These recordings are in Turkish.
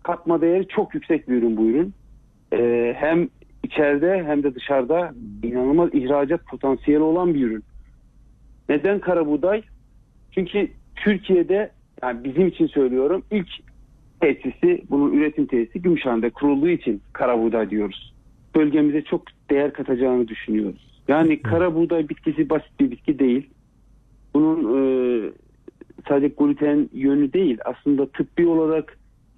katma değeri çok yüksek bir ürün bu ürün. Hem içeride hem de dışarıda inanılmaz ihracat potansiyeli olan bir ürün. Neden kara buğday? Çünkü Türkiye'de, yani bizim için söylüyorum, ilk tesisi, bunun üretim tesisi Gümüşhane'de kurulduğu için kara buğday diyoruz. Bölgemize çok değer katacağını düşünüyoruz. Yani kara buğday bitkisi basit bir bitki değil. Bunun sadece gluten yönü değil, aslında tıbbi olarak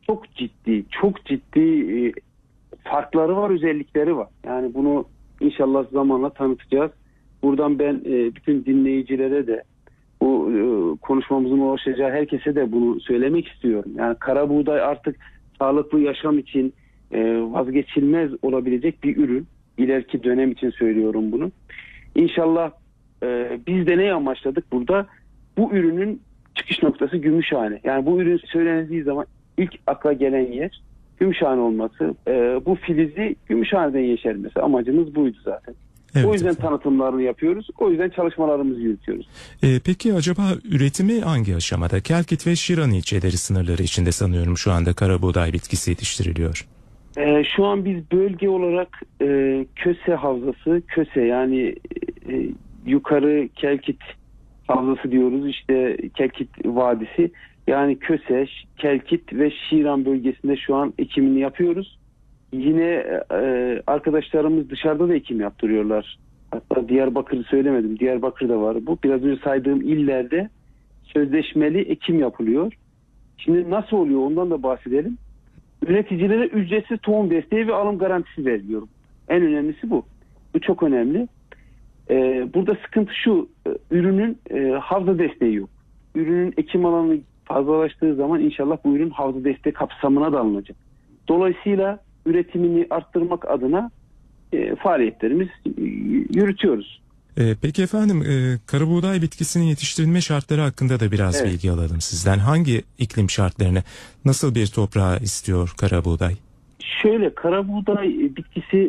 çok ciddi farkları var, özellikleri var. Yani bunu inşallah zamanla tanıtacağız. Buradan ben bütün dinleyicilere de, bu konuşmamızın ulaşacağı herkese de bunu söylemek istiyorum. Yani kara buğday artık sağlıklı yaşam için vazgeçilmez olabilecek bir ürün. İleriki dönem için söylüyorum bunu. İnşallah biz de neyi amaçladık burada? Bu ürünün çıkış noktası Gümüşhane. Yani bu ürün söylendiği zaman ilk akla gelen yer Gümüşhane olması. Bu filizi Gümüşhane'den yeşermesi. Amacımız buydu zaten. Evet, o yüzden efendim, tanıtımlarını yapıyoruz. O yüzden çalışmalarımızı yürütüyoruz. Peki acaba üretimi hangi aşamada? Kelkit ve Şiran ilçeleri sınırları içinde sanıyorum şu anda kara buğday bitkisi yetiştiriliyor. Şu an biz bölge olarak Köse Havzası, Köse yani yukarı Kelkit Havzası diyoruz. İşte Kelkit Vadisi. Yani Köse, Kelkit ve Şiran bölgesinde şu an ekimini yapıyoruz. Yine arkadaşlarımız dışarıda da ekim yaptırıyorlar. Hatta Diyarbakır'ı söylemedim. Diyarbakır'da var bu. Biraz önce saydığım illerde sözleşmeli ekim yapılıyor. Şimdi nasıl oluyor ondan da bahsedelim. Üreticilere ücretsiz tohum desteği ve alım garantisi veriliyor. En önemlisi bu. Bu çok önemli. Burada sıkıntı şu. Ürünün havza desteği yok. Ürünün ekim alanı fazlalaştığı zaman inşallah bu ürün havza desteği kapsamına da alınacak. Dolayısıyla üretimini arttırmak adına faaliyetlerimiz yürütüyoruz. Peki efendim, kara buğday bitkisinin yetiştirilme şartları hakkında da biraz bilgi alalım sizden. Hangi iklim şartlarını, nasıl bir toprağı istiyor kara buğday? Şöyle, kara buğday bitkisi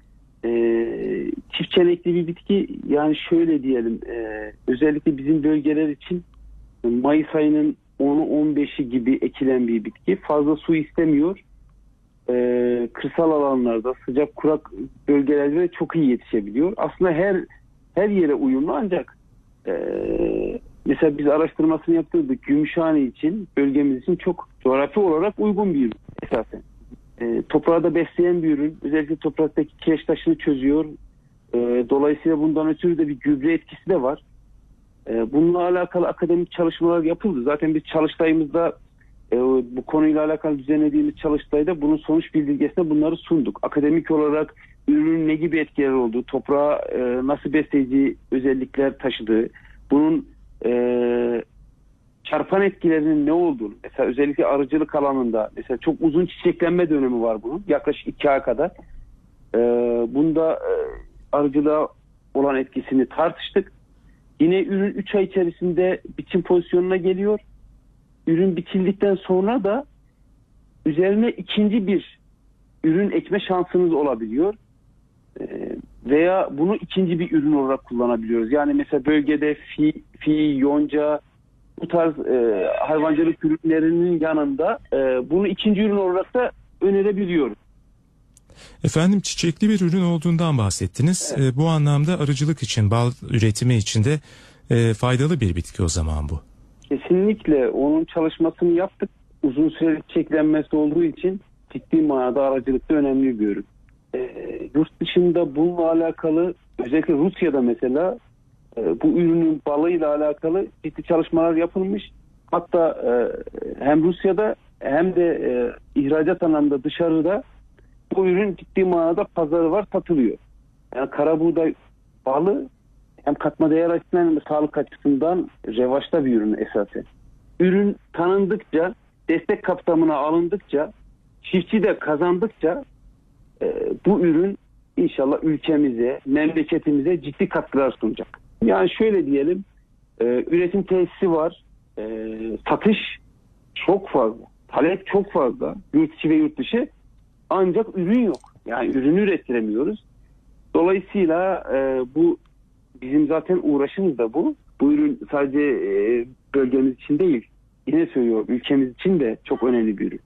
çift çenekli bir bitki. Yani şöyle diyelim, özellikle bizim bölgeler için Mayıs ayının 10'u 15'i gibi ekilen bir bitki. Fazla su istemiyor. Kırsal alanlarda, sıcak kurak bölgelerde çok iyi yetişebiliyor. Aslında her yere uyumlu, ancak mesela biz araştırmasını yaptırdık. Gümüşhane için, bölgemiz için çok coğrafi olarak uygun bir ürün esasen. Toprağı da besleyen bir ürün. Özellikle topraktaki kireç taşını çözüyor. Dolayısıyla bundan ötürü de bir gübre etkisi de var. Bununla alakalı akademik çalışmalar yapıldı. Zaten biz çalıştayımızda bu konuyla alakalı düzenlediğimiz çalıştayda bunun sonuç bildirgesine bunları sunduk. Akademik olarak ürünün ne gibi etkileri olduğu, toprağa nasıl besleyici özellikler taşıdığı, bunun çarpan etkilerinin ne olduğunu, mesela özellikle arıcılık alanında mesela çok uzun çiçeklenme dönemi var bunun, yaklaşık 2 ay kadar. Bunda arıcılığa olan etkisini tartıştık. Yine ürün 3 ay içerisinde biçim pozisyonuna geliyor. Ürün bitildikten sonra da üzerine ikinci bir ürün ekme şansınız olabiliyor. Veya bunu ikinci bir ürün olarak kullanabiliyoruz. Yani mesela bölgede fi, yonca, bu tarz hayvancılık ürünlerinin yanında bunu ikinci ürün olarak da önerebiliyoruz. Efendim, çiçekli bir ürün olduğundan bahsettiniz. Evet. Bu anlamda arıcılık için, bal üretimi için de faydalı bir bitki o zaman bu. Kesinlikle onun çalışmasını yaptık. Uzun süreli çiçeklenmesi olduğu için ciddi manada arıcılıkta önemli bir ürün. Yurt dışında bununla alakalı, özellikle Rusya'da mesela bu ürünün balıyla alakalı ciddi çalışmalar yapılmış. Hatta hem Rusya'da hem de ihracat anlamında dışarıda bu ürün ciddi manada pazarı var, satılıyor. Yani kara buğday balı hem katma değer açısından hem de sağlık açısından revaçta bir ürün esasen. Ürün tanındıkça, destek kapsamına alındıkça, çiftçi de kazandıkça bu ürün inşallah ülkemize, memleketimize ciddi katkılar sunacak. Yani şöyle diyelim, üretim tesisi var, satış çok fazla, talep çok fazla, yurt içi ve yurt dışı, ancak ürün yok. Yani ürünü ürettiremiyoruz. Dolayısıyla bu bizim zaten uğraşımız da bu. Bu ürün sadece bölgemiz için değil, yine söylüyorum, ülkemiz için de çok önemli bir ürün.